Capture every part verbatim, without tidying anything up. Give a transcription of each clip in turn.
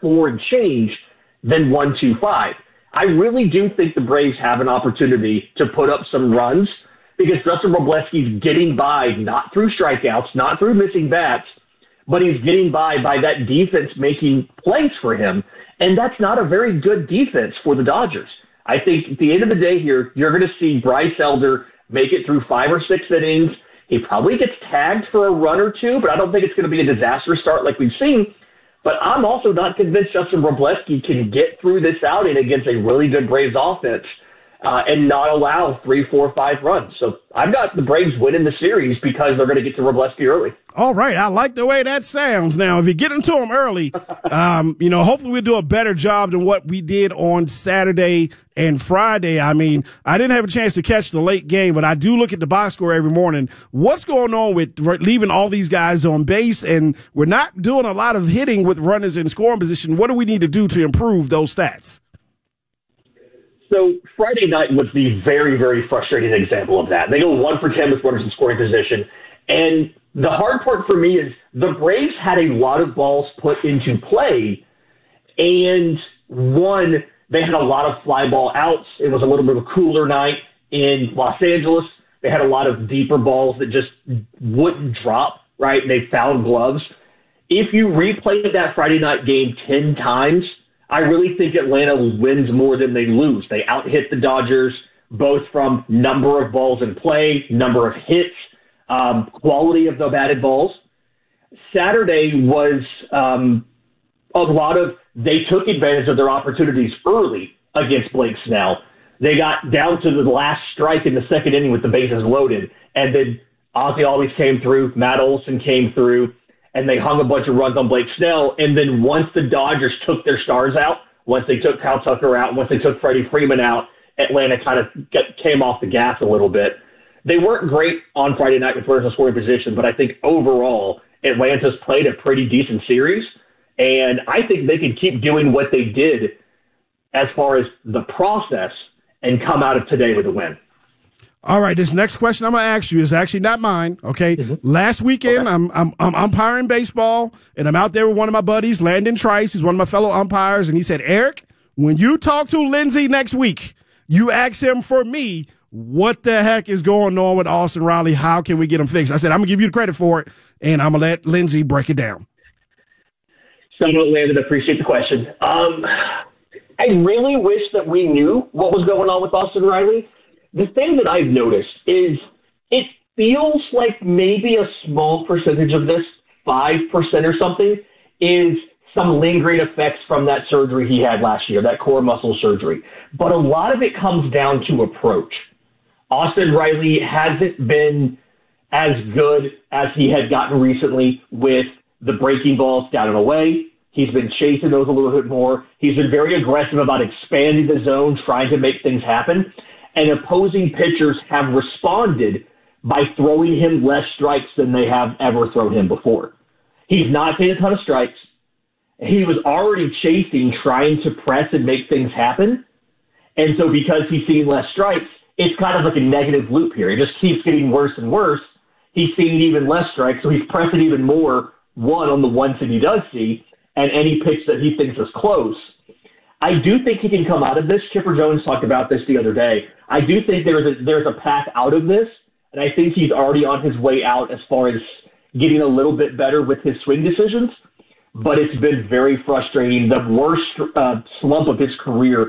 four and change than one two five. I really do think the Braves have an opportunity to put up some runs because Justin Wroblewski's getting by not through strikeouts, not through missing bats, but he's getting by by that defense making plays for him. And that's not a very good defense for the Dodgers. I think at the end of the day here, you're going to see Bryce Elder make it through five or six innings. He probably gets tagged for a run or two, but I don't think it's going to be a disaster start like we've seen. But I'm also not convinced Justin Wroblewski can get through this outing against a really good Braves offense uh, and not allow three, four, five runs. So I've got the Braves winning the series because they're going to get to Wroblewski early. All right. I like the way that sounds. Now, if you get into them early, um, you know, hopefully we'll do a better job than what we did on Saturday and Friday. I mean, I didn't have a chance to catch the late game, but I do look at the box score every morning. What's going on with leaving all these guys on base? And we're not doing a lot of hitting with runners in scoring position. What do we need to do to improve those stats? So Friday night was the very, very frustrating example of that. They go one for ten with runners in scoring position. And the hard part for me is the Braves had a lot of balls put into play. And one, they had a lot of fly ball outs. It was a little bit of a cooler night in Los Angeles. They had a lot of deeper balls that just wouldn't drop, right? They found gloves. If you replayed that Friday night game ten times, I really think Atlanta wins more than they lose. They out-hit the Dodgers, both from number of balls in play, number of hits, um, quality of the batted balls. Saturday was um, a lot of, they took advantage of their opportunities early against Blake Snell. They got down to the last strike in the second inning with the bases loaded, and then Ozzie always came through, Matt Olson came through, and they hung a bunch of runs on Blake Snell. And then once the Dodgers took their stars out, once they took Kyle Tucker out, once they took Freddie Freeman out, Atlanta kind of get, came off the gas a little bit. They weren't great on Friday night with runners in scoring position, but I think overall Atlanta's played a pretty decent series. And I think they can keep doing what they did as far as the process and come out of today with a win. All right, this next question I'm going to ask you is actually not mine, okay? Mm-hmm. Last weekend, okay. I'm, I'm I'm umpiring baseball, and I'm out there with one of my buddies, Landon Trice, who's one of my fellow umpires, and he said, Eric, when you talk to Lindsey next week, you ask him for me, what the heck is going on with Austin Riley? How can we get him fixed? I said, I'm going to give you the credit for it, and I'm going to let Lindsey break it down. So, Landon, appreciate the question. Um, I really wish that we knew what was going on with Austin Riley. The thing that I've noticed is it feels like maybe a small percentage of this, five percent or something, is some lingering effects from that surgery he had last year, that core muscle surgery. But a lot of it comes down to approach. Austin Riley hasn't been as good as he had gotten recently with the breaking balls down and away. He's been chasing those a little bit more. He's been very aggressive about expanding the zone, trying to make things happen. And opposing pitchers have responded by throwing him less strikes than they have ever thrown him before. He's not taking a ton of strikes. He was already chasing, trying to press and make things happen. And so because he's seeing less strikes, it's kind of like a negative loop here. It just keeps getting worse and worse. He's seeing even less strikes, so he's pressing even more, one, on the ones that he does see, and any pitch that he thinks is close. I do think he can come out of this. Chipper Jones talked about this the other day. I do think there's a, there's a path out of this, and I think he's already on his way out as far as getting a little bit better with his swing decisions, but it's been very frustrating. The worst uh, slump of his career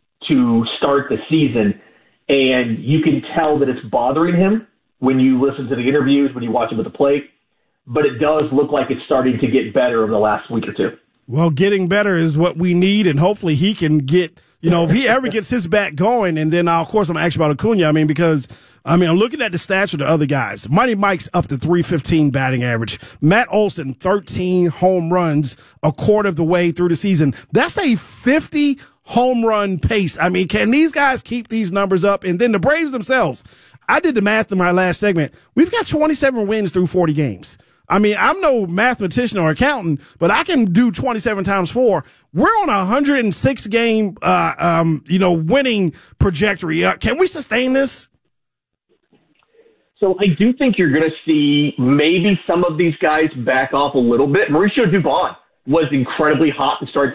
to start the season, and you can tell that it's bothering him when you listen to the interviews, when you watch him at the plate, but it does look like it's starting to get better over the last week or two. Well, getting better is what we need, and hopefully he can get, you know, if he ever gets his back going, and then, uh, of course, I'm asking about Acuna. I mean, because, I mean, I'm looking at the stats of the other guys. Mighty Mike's up to three fifteen batting average. Matt Olson, thirteen home runs a quarter of the way through the season. That's a fifty home run pace. I mean, can these guys keep these numbers up? And then the Braves themselves, I did the math in my last segment. We've got twenty-seven wins through forty games. I mean, I'm no mathematician or accountant, but I can do twenty-seven times four. We're on a one hundred six game, uh, um, you know, winning trajectory. Uh, can we sustain this? So I do think you're going to see maybe some of these guys back off a little bit. Mauricio Dubon was incredibly hot to start